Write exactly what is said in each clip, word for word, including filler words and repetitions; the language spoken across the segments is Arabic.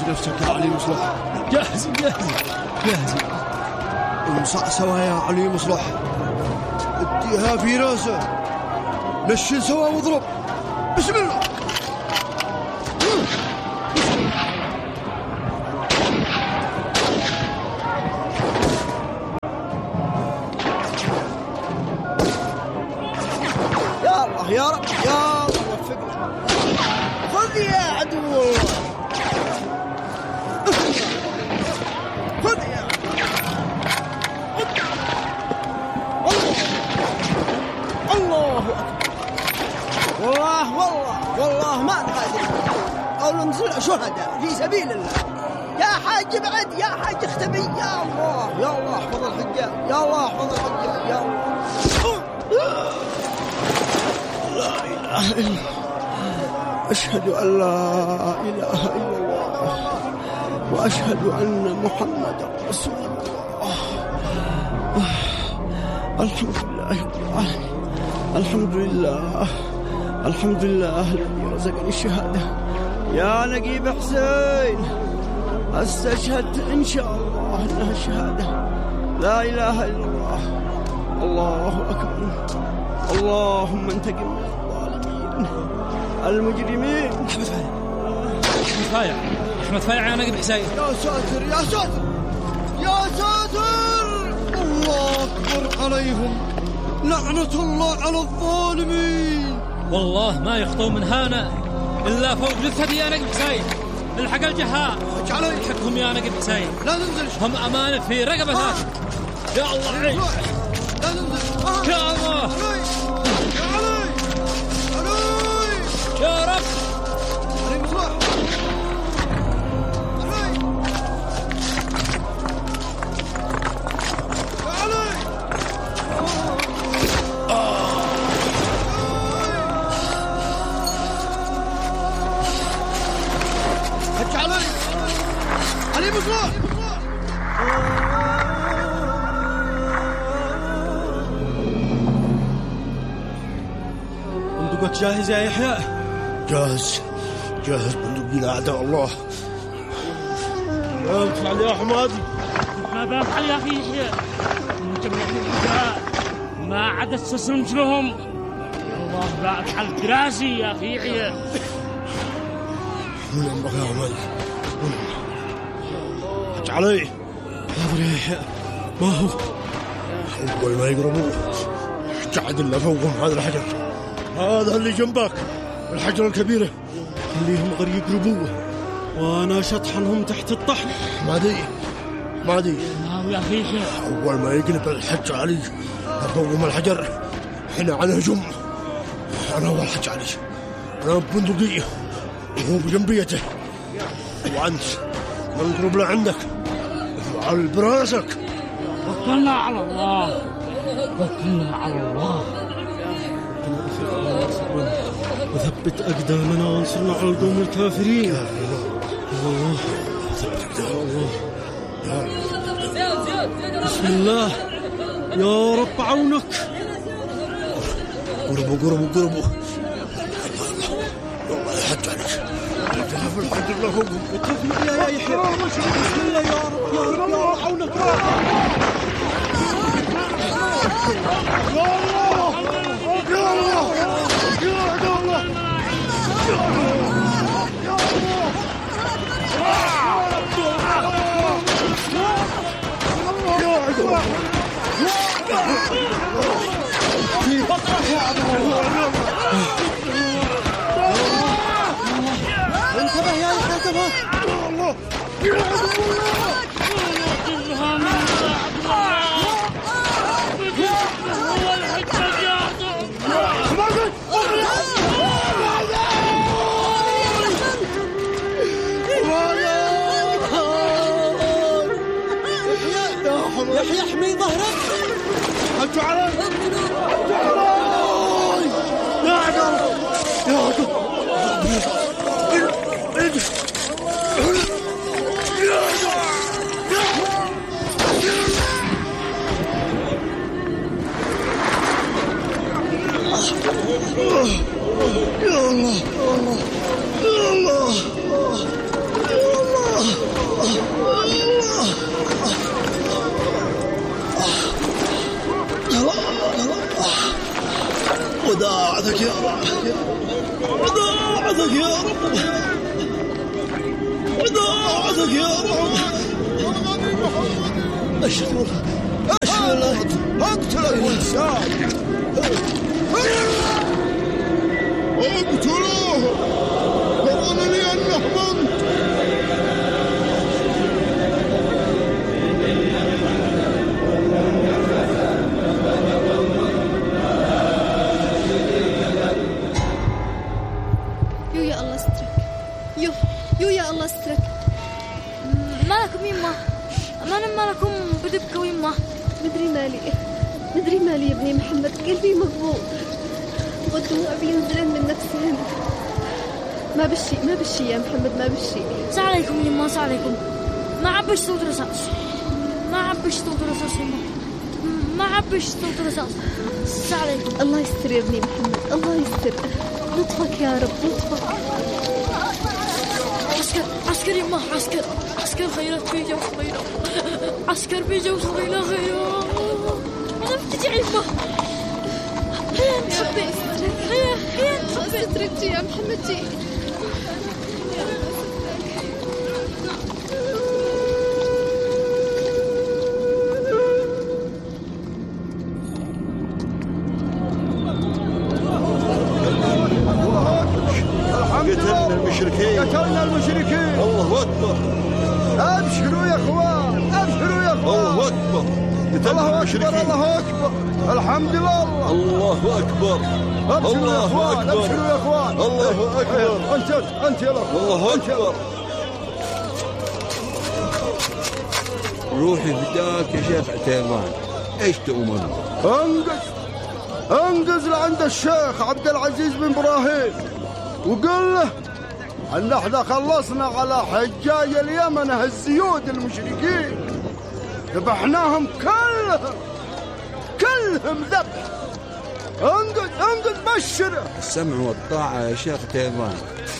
نفسك يا علي مصلح. جاهز جاهز جاهز. انصع يا علي مصلح، اديها في راسه، نشن سوا واضرب. بسم الله. يا الله يا رب يا الله وفقنا. خذ يا عدو الله، خذ يا الله. الله أكبر. والله والله والله ما نقدر أو ننزل شهداء في سبيل الله. يا حاج بعد، يا حاج اختبي. يا الله يا الله احفظ الحجاج، يا الله احفظ الحجاج، يا الله. لا إله إلا الله، أشهد أن لا إله إلا الله وأشهد أن محمدا رسول الله. الحمد لله رب العالمين، الحمد لله الحمد لله الذي رزقني الشهادة. يا نقيب حسين، استشهدت إن شاء الله أنها الشهادة. لا إله إلا الله. الله أكبر. اللهم انتقم من الظالمين المجرمين. أحمد فايع أحمد فايع أحمد فايع يا نقيب حسين. يا ساتر يا ساتر يا ساتر. الله أكبر عليهم، لعنة الله على الظالمين. والله ما يخطو من هنا إلا فوق جثتي يا نقيب حسين. الحق الجهاء، الحقهم يا نقيب حسين، لا ننزل، هم أمانة في رقبتك. يا الله عليك، لا ننزل. يا الله علي علي علي يا رب. علي مصلح. علي حج علي. علي مصلح. بندقك جاهز يا يحيى؟ جاهز جاهز بندقي لأعداء الله. لا تفعل يا حمادي. ما بفعل يا أخي يحيى، مجمعين الرجال ما عاد استسلمت لهم. الله لا أفعل دراسي يا أخي يحيى. من أمك يا حمادي، حج علي. حاضر يا يحيى. ما هو أول ما يقربوه قعد إلا فوقهم هذا الحجر، هذا اللي جنبك الحجر الكبيرة، خليهم غير يقربوه وانا شطحنهم تحت الطحن. مادي مادي نعم يا أخي يحيى. اول ما يقلب الحج علي فوقهم الحجر حين على هجوم. انا هو الحج علي، انا ببندقية وهو بجنبيته، وانت منقرب لعندك وعلى براسك. وكلنا على الله، وكلنا على الله. وثبت أقدامنا وانصرنا على القوم الكافرين. يا الله ثبت الله. بسم الله يا رب عونك. قربوا قربوا قربوا. والله يحج عليك. التهف الحجر لفوقهم. اتركنا يا يحيى. بسم الله يا رب يا رب يا رب عونك. يا الله يا الله يا عدو الله يا الله يا الله يا عدو الله في بطنك يا عدو الله. انتبه يا انتبه. يا الله يا عدو الله. يحيى احمي ظهرك. حجوا علي حجوا علي يا عدو يا عدو. يا الله يا الله يا الله يا الله. بضاعتك يا رب، بضاعتك يا رب، بضاعتك يا رب. أشهد والله، أشهد والله، اقتلوا الإنسان، اقتلوه، فظن لي أنه منت. يو يا الله استرك، يو يو يا الله استرك. مالكم يما؟ ما مالكم بدبكوا يما؟ مدري مالي، مدري مالي يا ابني محمد، قلبي مضبوط والدموع بينزلن من نفسهن. ما بشي ما بشي يا محمد، ما بشي. سا عليكم يما، سا عليكم. ما عبش صوت رصاص، ما عبش صوت رصاص يما، ما عبش صوت رصاص. سا عليكم. الله يستر يا ابني محمد، الله يستر. لطفك يا رب، لطفك. عسكر عسكر يما، عسكر عسكر خيرات في جو خيرة، عسكر في جو خيرة خيرة. أنا بتجي يما. هيا نخبي، هيا هيا نخبي. استرك جي يا محمد، جي. قتلنا المشركين، قتلنا المشركين. الله أكبر. أبشروا يا أخوان، أبشروا يا أخوان. الله أكبر. الله أكبر، الله أكبر. الحمد لله. الله أكبر. أبشروا يا أخوان، أكبر. أبشروا يا أخوان. الله أكبر. أنت أنت يا الله أكبر. روحي فداك يا شيخ عتيمان، ايش تؤمن؟ انقز انقز لعند الشيخ عبد العزيز بن ابراهيم وقل له ان احنا خلصنا على حجاج اليمن الزيود المشركين، ذبحناهم كلهم كلهم ذبح. انقز انقز بشره. السمع والطاعة يا شيخ عتيمان.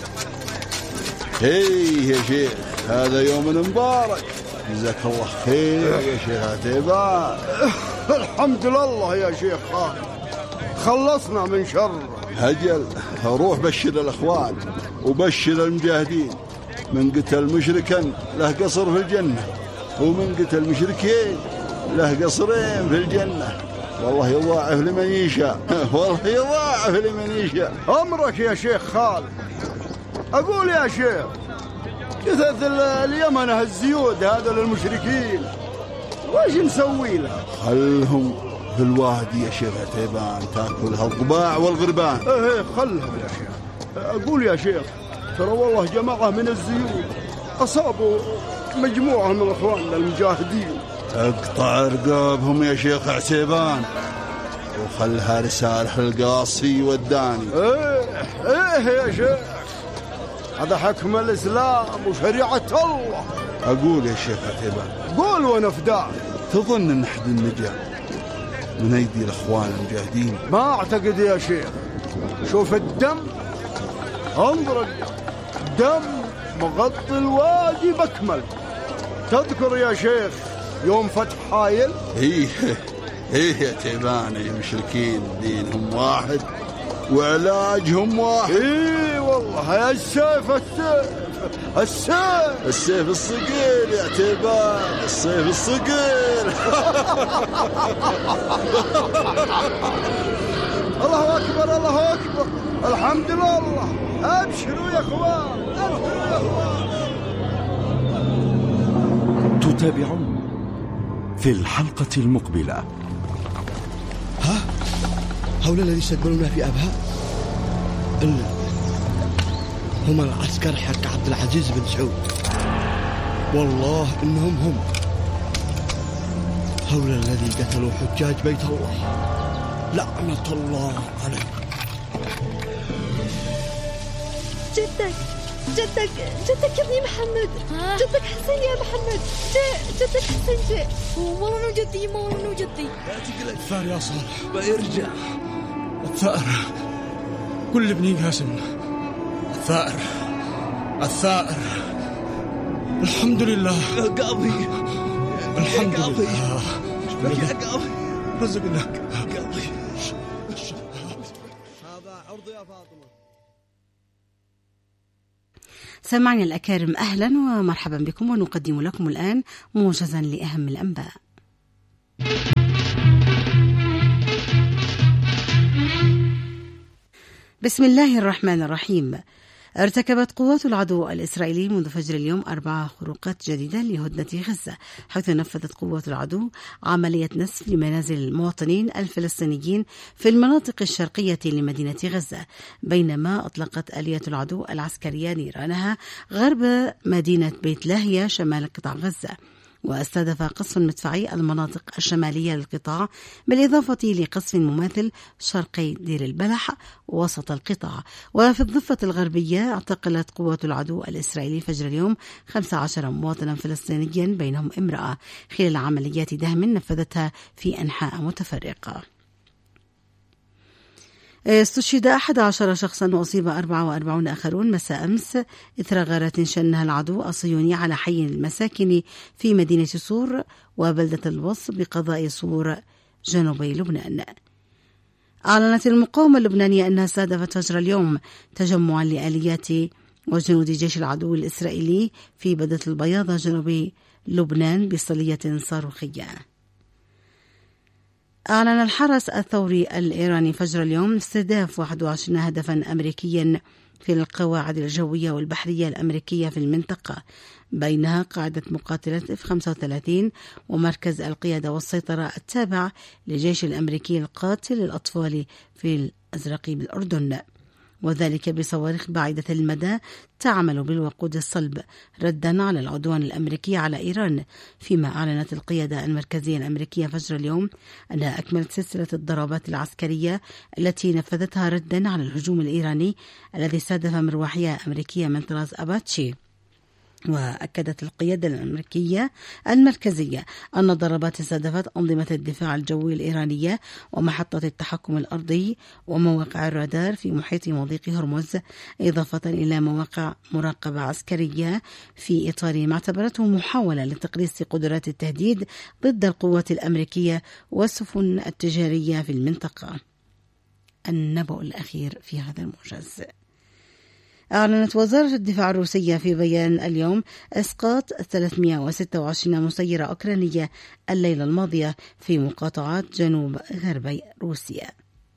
هي يا شيخ، هذا يوم مبارك، جزاك الله خير يا شيخ عتيبان. الحمد لله يا شيخ خالد، خلصنا من شر. هجل، روح بشر الأخوان وبشر المجاهدين. من قتل مشركا له قصر في الجنة، ومن قتل مشركين له قصرين في الجنة. والله يضاعف لمن يشاء، والله يضاعف لمن يشاء. أمرك يا شيخ خالد. أقول يا شيخ، جثث اليمن الزيود هذا للمشركين وش نسوي له؟ خلهم في الوادي يا شيخ عتيبان تاكلها الضباع والغربان. ايه خلهم يا شيخ. أقول يا شيخ، ترى والله جماعة من الزيود أصابوا مجموعة من أخواننا المجاهدين. اقطع رقابهم يا شيخ عتيبان وخلها رسالة القاصي والداني. ايه ايه يا شيخ، هذا حكم الإسلام وشريعة الله. أقول يا شيخ عتيبان، قول وانا فداك. تظن ان احد النجاة من ايدي الاخوان المجاهدين؟ ما اعتقد يا شيخ. شوف الدم، انظر الدم، دم مغطي الوادي بكمل. تذكر يا شيخ يوم فتح حايل؟ هي هي يا عتيبان، المشركين دينهم واحد وعلاجهم واحد. اي والله، السيف السيف السيف السيف الصقيل يا عتيبان، السيف الصقيل. الله أكبر، الله أكبر. الحمد لله. أبشروا يا أخوان، أبشروا يا أخوان. تتابعون في الحلقة المقبلة. ها؟ هؤلاء الذين استقبلونا في أبها هم العسكر حق عبد العزيز بن سعود. والله إنهم هم هؤلاء الذين قتلوا حجاج بيت الله، لعنة الله عليهم. جدك جدك جدك يا ابني محمد، جدك حسين يا محمد، جاء جدك حسين جاء. والله انه جدي، ما انه جدي. لا تقلق الثار يا صالح، بيرجع الثار. كل ابني قاسم الثائر الثائر. الحمد لله يا قاضي، الحمد لله. يا قاضي رزقناك يا قاضي. سمعنا الأكارم، أهلا ومرحبا بكم، ونقدم لكم الآن موجزا لأهم الأنباء. بسم الله الرحمن الرحيم. ارتكبت قوات العدو الإسرائيلي منذ فجر اليوم أربع خروقات جديدة لهدنة غزة، حيث نفذت قوات العدو عملية نسف لمنازل المواطنين الفلسطينيين في المناطق الشرقية لمدينة غزة، بينما أطلقت آلية العدو العسكرية نيرانها غرب مدينة بيت لاهيا شمال قطاع غزة، واستهدف قصف مدفعي المناطق الشمالية للقطاع، بالإضافة لقصف مماثل شرقي دير البلح وسط القطاع. وفي الضفة الغربية اعتقلت قوات العدو الإسرائيلي فجر اليوم خمسة عشر مواطنا فلسطينيا بينهم امرأة خلال عمليات دهم نفذتها في أنحاء متفرقة. استشهد أحد عشر شخصا وأصيب أربعة وأربعين آخرون مساء أمس إثر غارة شنها العدو الصهيوني على حي المساكن في مدينة صور وبلدة الوص بقضاء صور جنوبي لبنان. أعلنت المقاومة اللبنانية أنها استهدفت فجر اليوم تجمعا لآليات وجنود جيش العدو الإسرائيلي في بلدة البياضة جنوب لبنان بصلية صاروخية. أعلن الحرس الثوري الإيراني فجر اليوم استهداف واحد وعشرين هدفا أمريكيا في القواعد الجوية والبحرية الأمريكية في المنطقة، بينها قاعدة مقاتلة إف خمسة وثلاثين ومركز القيادة والسيطرة التابع للجيش الأمريكي القاتل للأطفال في الأزرق بالأردن، وذلك بصواريخ بعيدة المدى تعمل بالوقود الصلب ردا على العدوان الأمريكي على إيران. فيما أعلنت القيادة المركزية الأمريكية فجر اليوم أنها أكملت سلسلة الضربات العسكرية التي نفذتها ردا على الهجوم الإيراني الذي استهدف مروحية أمريكية من طراز أباتشي. وأكدت القيادة الأمريكية المركزية أن الضربات استهدفت أنظمة الدفاع الجوي الإيرانية ومحطة التحكم الأرضي ومواقع الرادار في محيط مضيق هرمز، إضافة إلى مواقع مراقبة عسكرية في إطار ما اعتبرته محاولة لتقليص قدرات التهديد ضد القوات الأمريكية والسفن التجارية في المنطقة. النبأ الأخير في هذا الموجز. أعلنت وزارة الدفاع الروسية في بيان اليوم إسقاط ثلاثمئة وستة وعشرين مسيرة أوكرانية الليلة الماضية في مقاطعات جنوب غربي روسيا.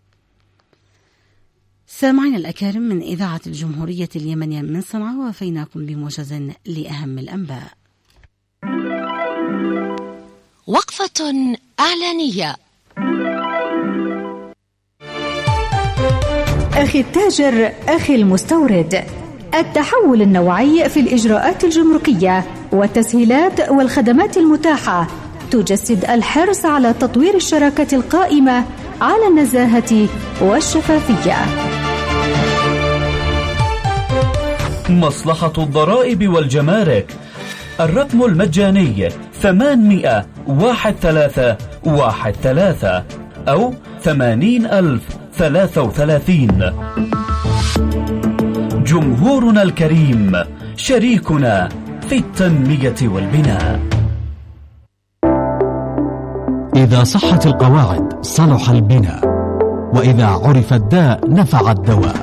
سامعين الأكارم من إذاعة الجمهورية اليمنية من صنعاء، وفيناكم بموجز لأهم الأنباء. وقفة إعلانية. أخي التاجر، أخي المستورد، التحول النوعي في الإجراءات الجمركية والتسهيلات والخدمات المتاحة تجسد الحرص على تطوير الشراكة القائمة على النزاهة والشفافية. مصلحة الضرائب والجمارك، الرقم المجاني ثمانمئة واحد ثلاثة واحد ثلاثة أو ثمانين ألف ثلاثة وثلاثين. جمهورنا الكريم شريكنا في التنمية والبناء. إذا صحت القواعد صلح البناء، وإذا عرف الداء نفع الدواء.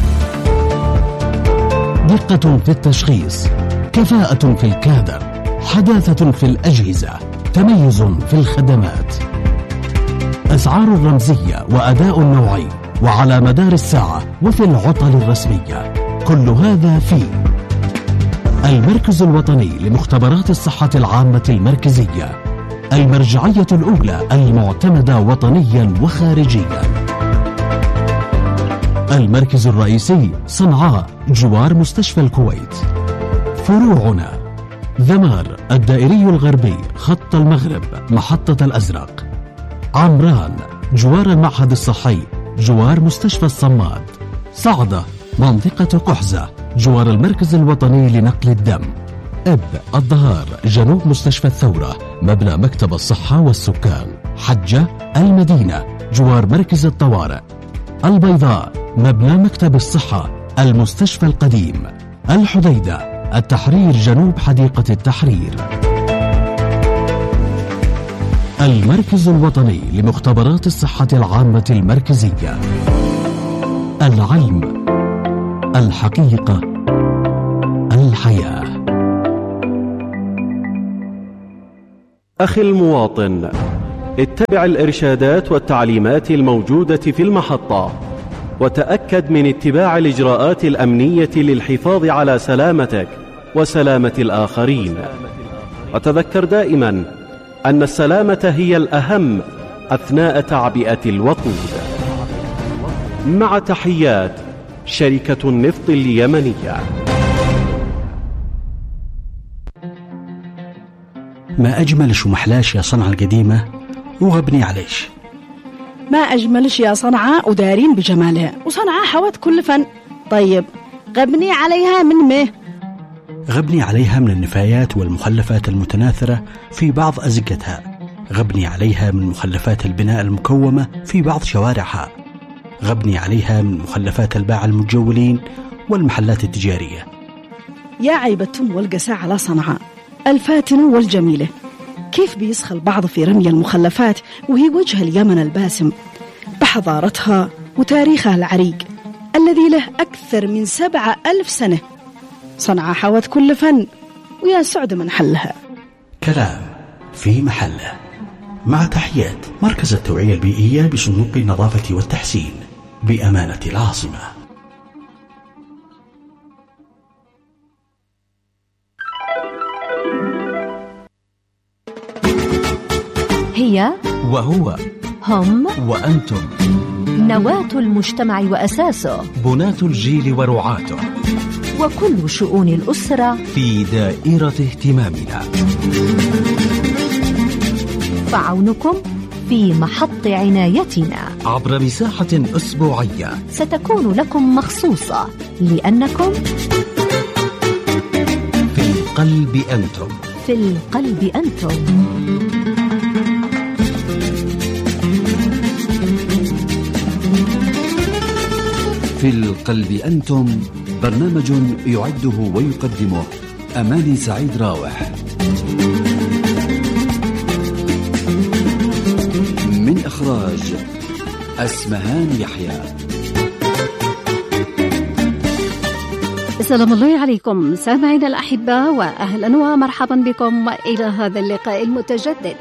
دقة في التشخيص، كفاءة في الكادر، حداثة في الأجهزة، تميز في الخدمات، أسعار رمزية وأداء نوعي وعلى مدار الساعة وفي العطل الرسمية. كل هذا في المركز الوطني لمختبرات الصحة العامة المركزية، المرجعية الأولى المعتمدة وطنيا وخارجيا. المركز الرئيسي صنعاء جوار مستشفى الكويت. فروعنا ذمار الدائري الغربي خط المغرب محطة الأزرق. عمران جوار المعهد الصحي جوار مستشفى الصماد. صعدة منطقة قحزة جوار المركز الوطني لنقل الدم. إب الظهار جنوب مستشفى الثورة مبنى مكتب الصحة والسكان. حجة المدينة جوار مركز الطوارئ. البيضاء مبنى مكتب الصحة المستشفى القديم. الحديدة التحرير جنوب حديقة التحرير. المركز الوطني لمختبرات الصحة العامة المركزية. العلم، الحقيقة، الحياة. أخي المواطن، اتبع الإرشادات والتعليمات الموجودة في المحطة، وتأكد من اتباع الإجراءات الأمنية للحفاظ على سلامتك وسلامة الآخرين. وتذكر دائما أن السلامة هي الأهم أثناء تعبئة الوقود. مع تحيات شركة النفط اليمنية. ما أجملش ومحلاش يا صنعاء القديمة وغبني عليش. ما أجملش يا صنعاء ودارين بجمالها، وصنعاء حوت كل فن. طيب غبني عليها من مه؟ غبني عليها من النفايات والمخلفات المتناثرة في بعض أزقتها. غبني عليها من مخلفات البناء المكومة في بعض شوارعها. غبني عليها من مخلفات الباعة المتجولين والمحلات التجارية. يا عيبتم والقساء على صنعاء الفاتنة والجميلة، كيف بيسخى البعض في رمي المخلفات وهي وجه اليمن الباسم بحضارتها وتاريخها العريق الذي له أكثر من سبعة ألف سنة. صنعاء حوت كل فن، ويا سعد من حلها. كلام في محله. مع تحيات مركز التوعية البيئية بصندوق النظافة والتحسين بأمانة العاصمة. هي وهو هم وأنتم نواة المجتمع وأساسه، بناة الجيل ورعاته، وكل شؤون الأسرة في دائرة اهتمامنا. فعونكم في محط عنايتنا عبر مساحة أسبوعية ستكون لكم مخصوصة، لأنكم في القلب أنتم. في القلب أنتم. في القلب أنتم، برنامج يعده ويقدمه أماني سعيد راوح، من إخراج أسمهان يحيى. السلام الله عليكم سامعينا الأحباء، وأهلا ومرحبا بكم إلى هذا اللقاء المتجدد.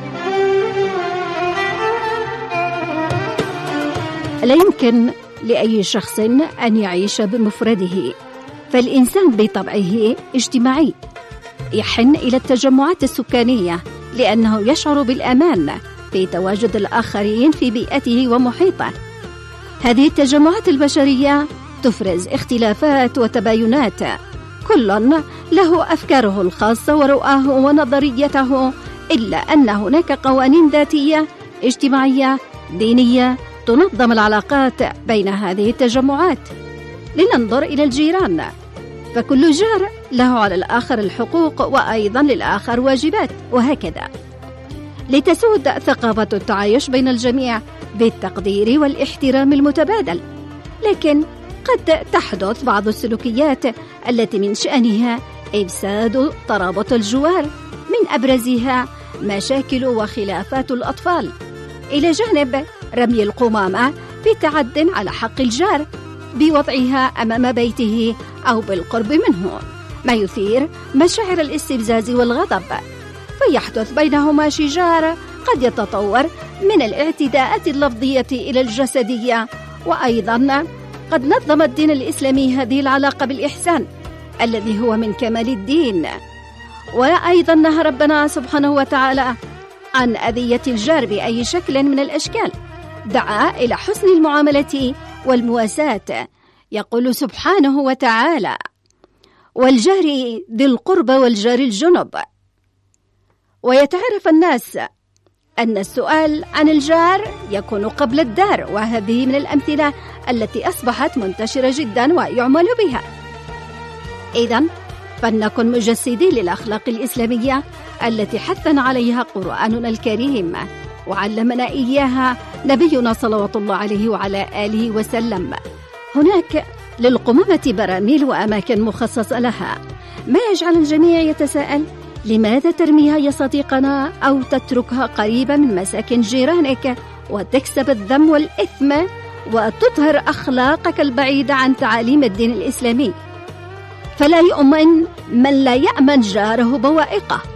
لا يمكن لأي شخص أن يعيش بمفرده، فالإنسان بطبعه اجتماعي، يحن إلى التجمعات السكانية لأنه يشعر بالأمان في تواجد الآخرين في بيئته ومحيطه. هذه التجمعات البشرية تفرز اختلافات وتباينات، كل له أفكاره الخاصة ورؤاه ونظريته، إلا أن هناك قوانين ذاتية اجتماعية دينية تنظم العلاقات بين هذه التجمعات. لننظر إلى الجيران، فكل جار له على الآخر الحقوق وأيضا للآخر واجبات، وهكذا لتسود ثقافة التعايش بين الجميع بالتقدير والاحترام المتبادل. لكن قد تحدث بعض السلوكيات التي من شأنها إفساد ترابط الجوار، من أبرزها مشاكل وخلافات الأطفال، إلى جانب رمي القمامة بتعد على حق الجار بوضعها أمام بيته أو بالقرب منه، ما يثير مشاعر الاستفزاز والغضب، فيحدث بينهما شجار قد يتطور من الاعتداءات اللفظية إلى الجسدية. وأيضا قد نظم الدين الإسلامي هذه العلاقة بالإحسان الذي هو من كمال الدين. وأيضا نهى ربنا سبحانه وتعالى عن أذية الجار بأي شكل من الأشكال، دعا إلى حسن المعاملة والمواساة. يقول سبحانه وتعالى: والجار ذي القربى والجار الجنب. ويتعرف الناس أن السؤال عن الجار يكون قبل الدار، وهذه من الأمثلة التي أصبحت منتشرة جدا ويعمل بها. إذن فلنكن مجسدين للأخلاق الإسلامية التي حثنا عليها قرآننا الكريم وعلمنا إياها نبينا صلوات الله عليه وعلى آله وسلم. هناك للقمامة براميل وأماكن مخصصة لها، ما يجعل الجميع يتساءل: لماذا ترميها يا صديقنا أو تتركها قريبة من مساكن جيرانك وتكسب الذم والإثم وتظهر أخلاقك البعيدة عن تعاليم الدين الإسلامي؟ فلا يؤمن من لا يأمن جاره بوائقه.